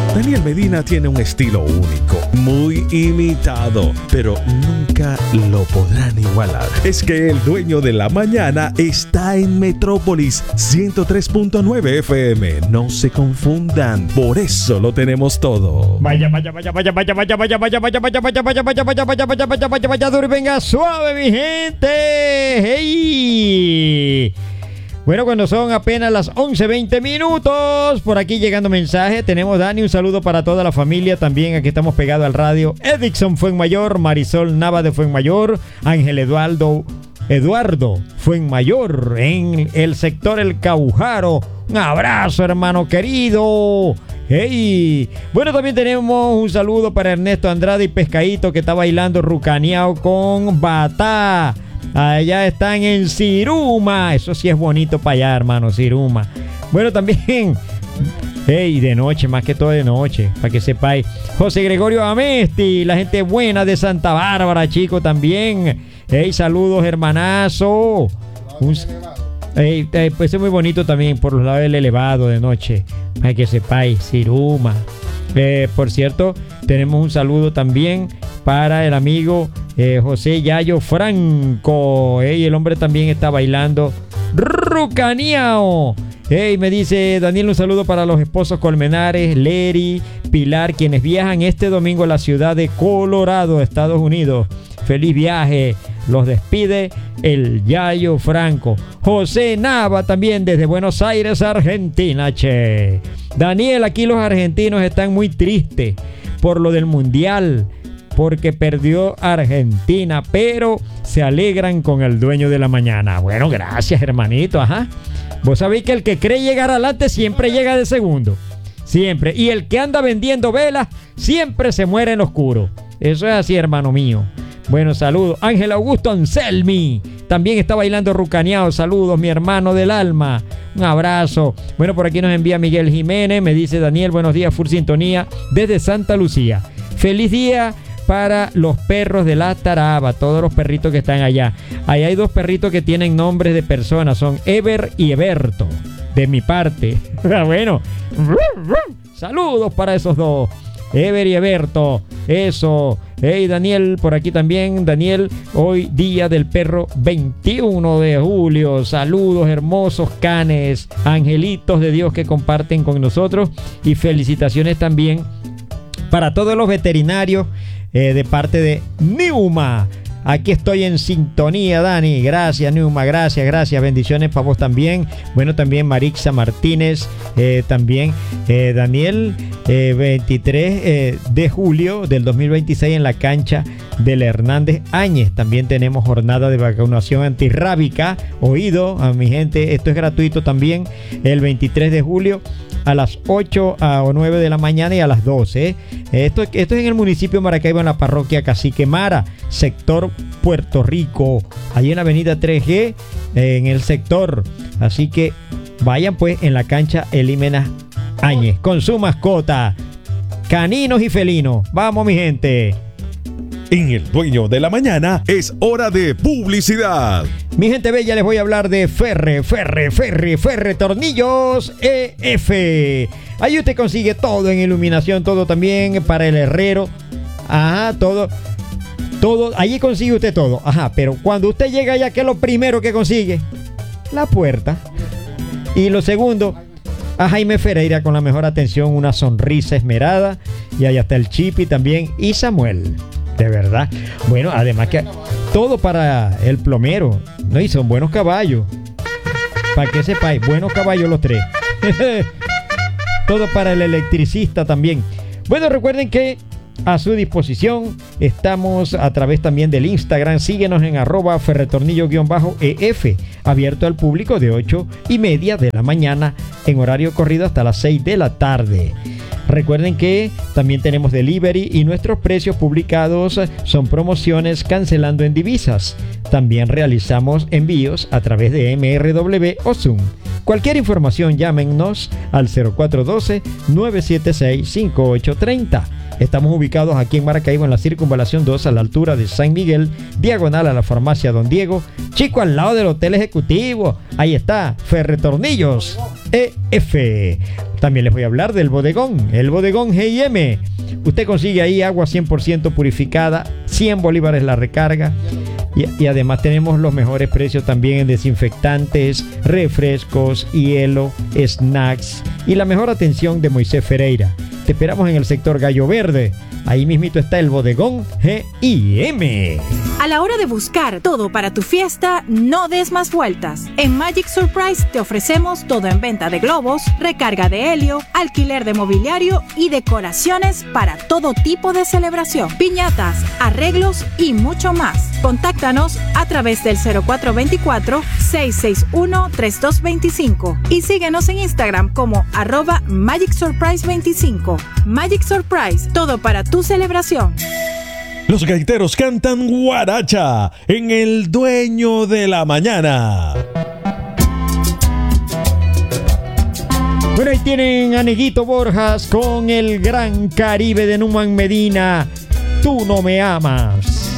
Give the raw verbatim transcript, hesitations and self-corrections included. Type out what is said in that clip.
Daniel Medina tiene un estilo único, muy imitado, pero nunca lo podrán igualar. Es que el dueño de la mañana está en Metrópolis ciento tres punto nueve F M. No se confundan, por eso lo tenemos todo. Vaya, vaya, vaya, vaya, vaya, vaya, vaya, vaya, vaya, vaya, vaya, vaya, vaya, vaya, vaya, vaya, vaya, vaya, vaya, duro y venga suave, mi gente. ¡Hey! Bueno, cuando son apenas las once veinte minutos, por aquí llegando mensaje, tenemos Dani, un saludo para toda la familia, también aquí estamos pegados al radio, Edixon Fuenmayor, Marisol Nava de Fuenmayor, Ángel Eduardo, Eduardo Fuenmayor, en el sector El Caujaro, un abrazo hermano querido. Hey, bueno, también tenemos un saludo para Ernesto Andrade y Pescadito, que está bailando rucaneado con Batá. Allá están en Siruma. Eso sí es bonito para allá, hermano, Siruma. Bueno, también, hey, de noche, más que todo de noche, para que sepáis. José Gregorio Amesti, la gente buena de Santa Bárbara, chicos, también. Hey, saludos, hermanazo. Un, hey, hey, pues es muy bonito también por los lados del elevado de noche, para que sepáis, Siruma. Eh, por cierto, tenemos un saludo también para el amigo eh, José Yayo Franco. Hey, el hombre también está bailando rucaneao. Hey, me dice Daniel, un saludo para los esposos Colmenares, Leri, Pilar, quienes viajan este domingo a la ciudad de Colorado, Estados Unidos. Feliz viaje. Los despide el Yayo Franco. José Nava también desde Buenos Aires, Argentina, che. Daniel, aquí los argentinos están muy tristes por lo del mundial, porque perdió Argentina, pero se alegran con el dueño de la mañana. Bueno, gracias, hermanito, ajá. Vos sabéis que el que cree llegar adelante siempre llega de segundo. Siempre. Y el que anda vendiendo velas siempre se muere en lo oscuro. Eso es así, hermano mío. Bueno, saludos. Ángel Augusto Anselmi también está bailando rucaneado. Saludos, mi hermano del alma. Un abrazo. Bueno, por aquí nos envía Miguel Jiménez. Me dice Daniel, buenos días, full sintonía desde Santa Lucía. Feliz día para los perros de la Taraba, todos los perritos que están allá. Ahí hay dos perritos que tienen nombres de personas. Son Ever y Eberto, de mi parte. Bueno, saludos para esos dos. Ever y Eberto, eso. Hey, Daniel, por aquí también. Daniel, hoy día del perro veintiuno de julio. Saludos, hermosos canes, angelitos de Dios que comparten con nosotros. Y felicitaciones también para todos los veterinarios eh, de parte de Neuma. Aquí estoy en sintonía, Dani. Gracias, Neuma. Gracias, gracias. Bendiciones para vos también. Bueno, también Marixa Martínez. Eh, también eh, Daniel, eh, veintitrés eh, de julio del dos mil veintiséis en la cancha del Hernández Áñez. También tenemos jornada de vacunación antirrábica. Oído a mi gente, esto es gratuito también. El veintitrés de julio a las ocho o nueve de la mañana y a las doce. Esto, esto es en el municipio de Maracaibo, en la parroquia Cacique Mara, sector Puerto Rico, ahí en la avenida tres G, en el sector. Así que vayan pues en la cancha Elímenes Áñez con su mascota, caninos y felinos. Vamos, mi gente. En el dueño de la mañana es hora de publicidad. Mi gente bella, les voy a hablar de Ferre, Ferre, Ferre, Ferre Tornillos E F. Ahí usted consigue todo en iluminación, todo también para el herrero. Ajá, todo, todo, allí consigue usted todo. Ajá, pero cuando usted llega allá, ¿qué es lo primero que consigue? La puerta. Y lo segundo, a Jaime Ferreira con la mejor atención, una sonrisa esmerada. Y allá está el Chipi también y Samuel. De verdad. Bueno, además que todo para el plomero, ¿no? Y son buenos caballos. Para que sepáis, buenos caballos los tres. Todo para el electricista también. Bueno, recuerden que a su disposición estamos a través también del Instagram. Síguenos en arroba ferretornillo-E F, abierto al público de ocho y media de la mañana en horario corrido hasta las seis de la tarde. Recuerden que también tenemos delivery y nuestros precios publicados son promociones cancelando en divisas. También realizamos envíos a través de M R W o Zoom. Cualquier información, llámenos al cero cuatro uno dos, nueve siete seis, cinco ocho tres cero. Estamos ubicados aquí en Maracaibo, en la Circunvalación dos, a la altura de San Miguel, diagonal a la farmacia Don Diego, chico, al lado del Hotel Ejecutivo. Ahí está, Ferretornillos E F. También les voy a hablar del bodegón, el bodegón G y M. Usted consigue ahí agua cien por ciento purificada, cien bolívares la recarga. Y, y además tenemos los mejores precios también en desinfectantes, refrescos, hielo, snacks y la mejor atención de Moisés Ferreira. Te esperamos en el sector Gallo Verde. Ahí mismito está el bodegón G y M. A la hora de buscar todo para tu fiesta, no des más vueltas. En Magic Surprise te ofrecemos todo en venta de globos, recarga de helio, alquiler de mobiliario y decoraciones para todo tipo de celebración, piñatas, arreglos y mucho más. Contáctanos a través del cero cuatro dos cuatro, seis seis uno, tres dos dos cinco y síguenos en Instagram como arroba Magic Surprise veinticinco. Magic Surprise, todo para tu celebración. Los gaiteros cantan guaracha en El Dueño de la Mañana. Bueno, ahí tienen a Neguito Borjas con el Gran Caribe de Numan Medina. Tú no me amas.